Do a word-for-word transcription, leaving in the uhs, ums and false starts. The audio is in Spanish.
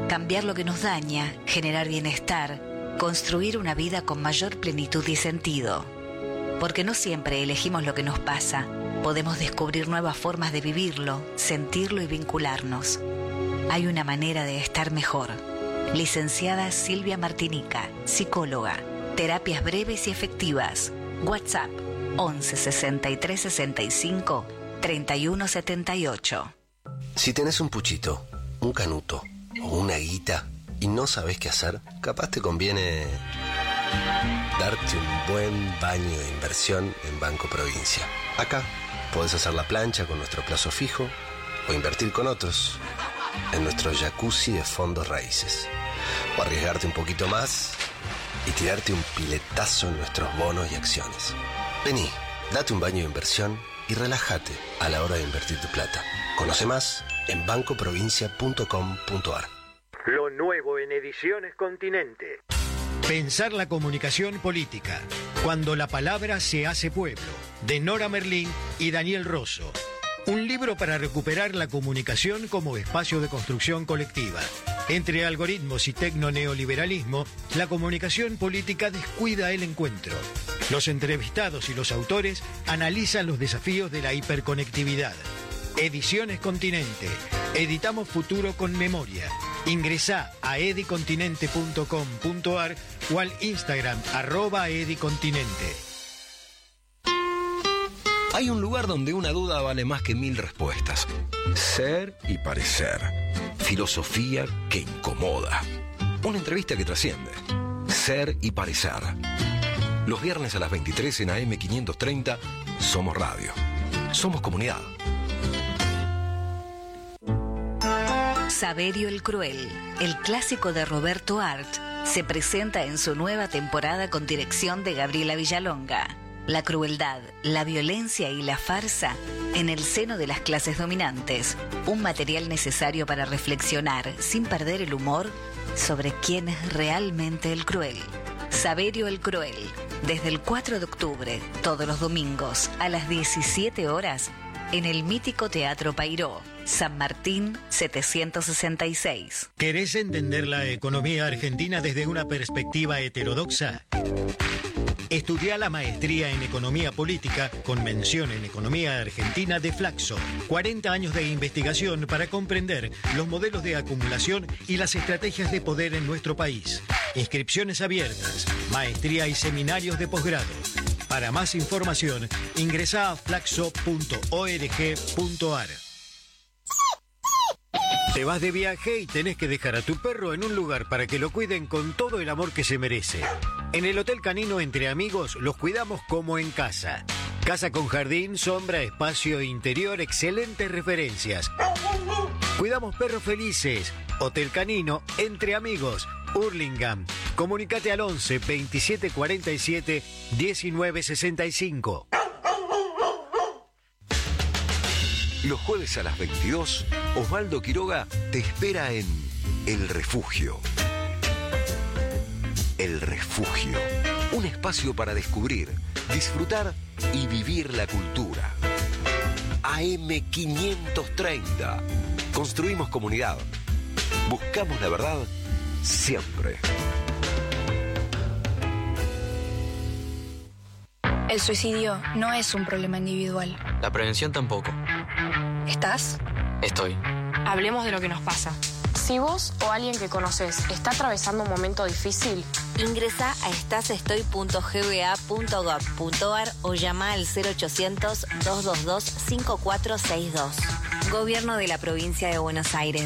cambiar lo que nos daña, generar bienestar, construir una vida con mayor plenitud y sentido. Porque no siempre elegimos lo que nos pasa, podemos descubrir nuevas formas de vivirlo, sentirlo y vincularnos. Hay una manera de estar mejor. Licenciada Silvia Martinica, psicóloga. Terapias breves y efectivas. WhatsApp once sesenta y tres sesenta y cinco treinta y uno setenta y ocho. Si tenés un puchito, un canuto o una guita y no sabés qué hacer, capaz te conviene darte un buen baño de inversión en Banco Provincia. Acá podés hacer la plancha con nuestro plazo fijo o invertir con otros en nuestro jacuzzi de fondos raíces. O arriesgarte un poquito más y tirarte un piletazo en nuestros bonos y acciones. Vení, date un baño de inversión y relájate a la hora de invertir tu plata. Conoce más en banco provincia punto com punto a r. Lo nuevo en Ediciones Continente. Pensar la comunicación política, cuando la palabra se hace pueblo, de Nora Merlín y Daniel Rosso. Un libro para recuperar la comunicación como espacio de construcción colectiva. Entre algoritmos y tecno-neoliberalismo, la comunicación política descuida el encuentro. Los entrevistados y los autores analizan los desafíos de la hiperconectividad. Ediciones Continente. Editamos futuro con memoria. Ingresá a edicontinente punto com punto a r o al Instagram arroba edicontinente. Hay un lugar donde una duda vale más que mil respuestas. Ser y parecer. Filosofía que incomoda. Una entrevista que trasciende. Ser y parecer. Los viernes a las veintitrés en A M quinientos treinta, Somos Radio. Somos comunidad. Saverio el Cruel, el clásico de Roberto Art, se presenta en su nueva temporada con dirección de Gabriela Villalonga. La crueldad, la violencia y la farsa en el seno de las clases dominantes. Un material necesario para reflexionar, sin perder el humor, sobre quién es realmente el cruel. Saverio el Cruel, desde el cuatro de octubre, todos los domingos, a las diecisiete horas, en el mítico Teatro Pairó, San Martín setecientos sesenta y seis. ¿Querés entender la economía argentina desde una perspectiva heterodoxa? Estudia la maestría en Economía Política con mención en Economía Argentina de Flaxo. cuarenta años de investigación para comprender los modelos de acumulación y las estrategias de poder en nuestro país. Inscripciones abiertas, maestría y seminarios de posgrado. Para más información, ingresa a flaxo punto org punto a r. Te vas de viaje y tenés que dejar a tu perro en un lugar para que lo cuiden con todo el amor que se merece. En el Hotel Canino Entre Amigos los cuidamos como en casa. Casa con jardín, sombra, espacio interior, excelentes referencias. Cuidamos perros felices. Hotel Canino Entre Amigos, Hurlingham. Comunicate al once veintisiete cuarenta y siete diecinueve sesenta y cinco. Los jueves a las veintidós, Osvaldo Quiroga te espera en El Refugio. El Refugio. Un espacio para descubrir, disfrutar y vivir la cultura. A M quinientos treinta. Construimos comunidad. Buscamos la verdad siempre. El suicidio no es un problema individual. La prevención tampoco. ¿Estás? Estoy. Hablemos de lo que nos pasa. Si vos o alguien que conoces está atravesando un momento difícil, ingresa a estasestoy punto g b a punto gov punto a r o llama al cero ochocientos, dos dos dos, cinco cuatro seis dos. Gobierno de la Provincia de Buenos Aires.